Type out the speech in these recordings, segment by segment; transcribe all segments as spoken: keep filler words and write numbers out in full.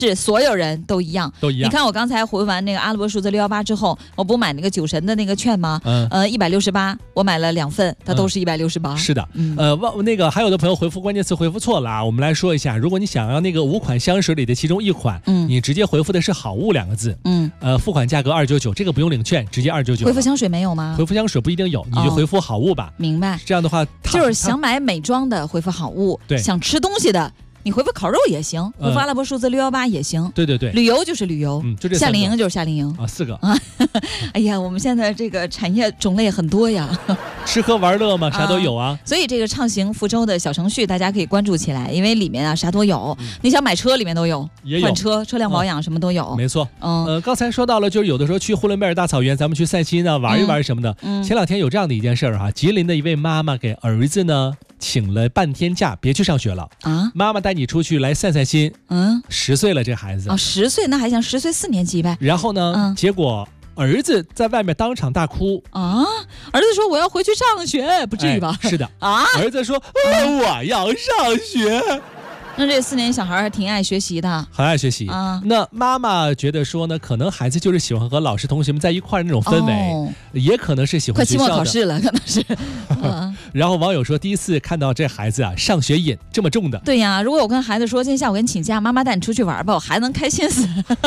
是所有人都一样， 都一样。 你看我刚才回完那个阿拉伯数字六一八之后，我不买那个酒神的那个券吗？嗯，呃，一百六十八，我买了两份，它都是一百六十八。 是的，嗯、呃，忘那个还有的朋友回复关键词回复错了啊，我们来说一下，如果你想要那个五款香水里的其中一款，嗯，你直接回复的是好物两个字，嗯，呃，付款价格二九九，这个不用领券，直接二九九。 回复香水没有吗？ 回复香水不一定有，你就回复好物吧。哦、 明白。 这样的话， 就是想买美妆的回复好物，对，想吃东西的。你回复烤肉也行，回复阿拉伯数字六一八也行。 对对对， 旅游就是旅游，嗯，就这夏令营就是夏令营啊，四个啊。哎呀，我们现在这个产业种类很多呀， 吃喝玩乐嘛，啥都有啊。 所以这个畅行福州的小程序大家可以关注起来，因为里面啊啥都有。你想买车里面都有，换车、车辆保养什么都有。 没错，嗯，呃，刚才说到了，就是有的时候去呼伦贝尔大草原，咱们去散心啊，玩一玩什么的。嗯，前两天有这样的一件事儿哈，吉林的一位妈妈给儿子呢请了半天假，别去上学了啊！妈妈带你出去来散散心。嗯，十岁了这孩子啊，十岁那还行，十岁四年级呗。 然后呢，嗯、结果儿子在外面当场大哭啊！儿子说我要回去上学，不至于吧？ 哎、是的啊！儿子说、呃、我要上学。 那这四年小孩还挺爱学习的， 很爱学习啊。那妈妈觉得说呢，可能孩子就是喜欢和老师同学们在一块儿那种氛围，哦、也可能是喜欢学校的。 快期末考试了，可能是。 嗯、然后网友说，第一次看到这孩子啊，上学瘾这么重的。 对呀，如果我跟孩子说，今天下午给你请假，妈妈带你出去玩吧，我孩子能开心死。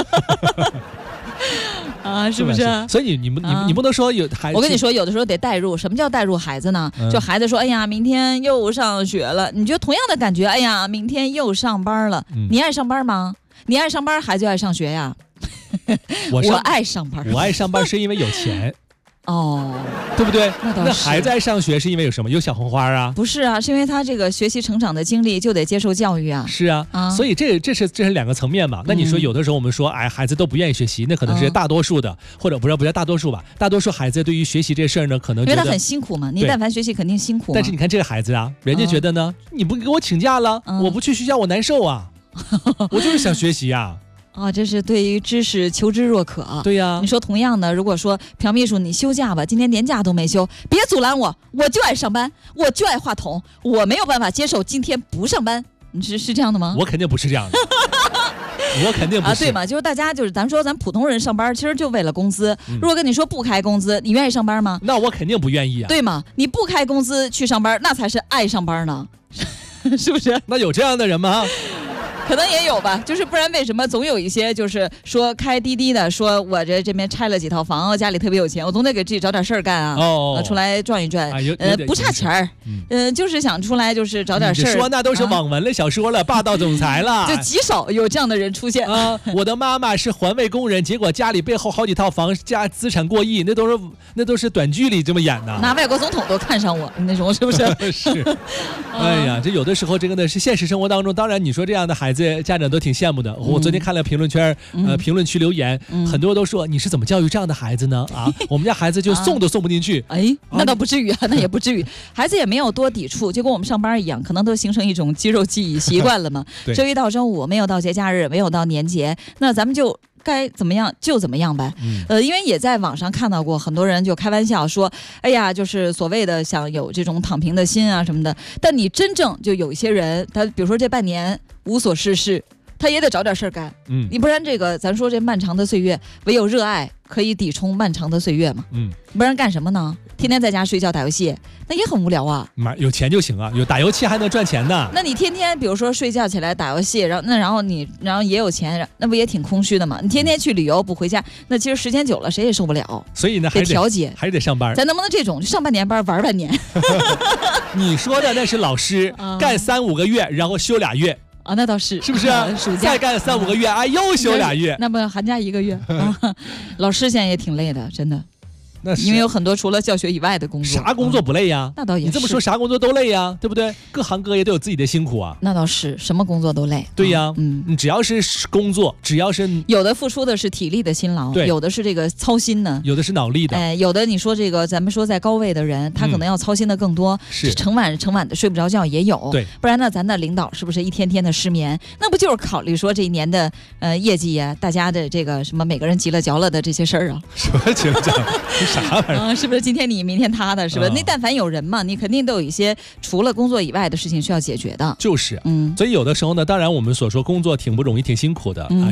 啊，是不是？ 是所以你你们、啊、你你不能说有孩子。 我跟你说，有的时候得代入。什么叫代入孩子呢？嗯、就孩子说：“哎呀，明天又上学了。”你就同样的感觉，哎呀，明天又上班了。嗯、你爱上班吗？你爱上班，孩子就爱上学呀。 我我爱上班， 我爱上班是因为有钱。 哦， 对不对？ 那倒是。 那孩子爱上学是因为有什么？有小红花啊？ 不是啊，是因为他这个学习成长的经历就得接受教育啊。 是啊，啊所以这这是这是两个层面嘛。那你说有的时候我们说，哎，孩子都不愿意学习，那可能是大多数的，嗯、或者不是不叫大多数吧？大多数孩子对于学习这事儿呢，可能觉得因为他很辛苦嘛。你但凡学习肯定辛苦。 但是你看这个孩子啊，人家觉得呢，嗯、你不给我请假了，嗯、我不去学校我难受啊，我就是想学习啊。 啊，这是对于知识求知若渴。 对呀， 你说同样的，如果说朴秘书你休假吧，今天年假都没休，别阻拦我，我就爱上班，我就爱话筒，我没有办法接受今天不上班。你是是这样的吗？ 我肯定不是这样的。我肯定不是啊，对嘛，就是大家就是咱说咱普通人上班，其实就为了工资。嗯、如果跟你说不开工资，你愿意上班吗？ 那我肯定不愿意啊。 对嘛，你不开工资去上班，那才是爱上班呢，是不是？ 那有这样的人吗？ 可能也有吧，就是不然为什么总有一些就是说开滴滴的，说我这这边拆了几套房，家里特别有钱，我总得给自己找点事儿干啊，哦、出来转一转，啊、呃，不差钱儿，嗯、呃，就是想出来就是找点事儿。 说那都是网文了小说了，啊、霸道总裁了， 就极少有这样的人出现啊。我的妈妈是环卫工人，结果家里背后好几套房，家资产过亿，那都是那都是短剧里这么演的。 拿外国总统都看上我那种，是不是？ 是。哎呀，这有的时候这个呢是现实生活当中，当然你说这样的孩子。家长都挺羡慕的。我昨天看了评论圈，嗯、呃，评论区留言，嗯、很多都说你是怎么教育这样的孩子呢？啊，我们家孩子就送都送不进去。 哎，那倒不至于啊，那也不至于，孩子也没有多抵触，就跟我们上班一样，可能都形成一种肌肉记忆习惯了嘛。周一到周五没有到节假日，没有到年节，那咱们就。该怎么样就怎么样呗，嗯、呃，因为也在网上看到过很多人就开玩笑说，哎呀，就是所谓的想有这种躺平的心啊什么的。但你真正就有一些人，他比如说这半年无所事事，他也得找点事儿干，嗯，你不然这个咱说这漫长的岁月，唯有热爱可以抵充漫长的岁月嘛，嗯，不然干什么呢？天天在家睡觉打游戏，那也很无聊啊。 有钱就行啊，有打游戏还能赚钱呢。 那你天天比如说睡觉起来打游戏，然后那然后你然后也有钱，那不也挺空虚的吗？你天天去旅游不回家，那其实时间久了谁也受不了。 所以呢，还得调节， 还得上班。 咱能不能这种上半年班玩半年？ 你说的那是老师、嗯、干三五个月，然后休俩月。 啊，那倒是， 是不是、啊？ 暑假再干三五个月，哎，又休俩月， 那么寒假一个月，啊、老师现在也挺累的，真的。那因为有很多除了教学以外的工作， 啥工作不累呀？ 嗯、那倒也是。 你这么说，啥工作都累呀，对不对？各行各业都有自己的辛苦啊。 那倒是，什么工作都累。 对呀，嗯，你只要是工作，只要是有的付出的是体力的辛劳，对，有的是这个操心的， 有的是脑力的。 哎，有的你说这个，咱们说在高位的人，他可能要操心的更多，是、嗯、成晚成晚的睡不着觉也有。 对， 不然呢，咱的领导是不是一天天的失眠？那不就是考虑说这一年的呃业绩呀、啊，大家的这个什么每个人急了嚼了的这些事儿啊？ 什么急了嚼？这啥玩意儿？ 啊，是不是？今天你明天他的是吧、嗯？那但凡有人嘛，你肯定都有一些除了工作以外的事情需要解决的。 就是，嗯，所以有的时候呢，当然我们所说工作挺不容易、挺辛苦的，嗯、啊。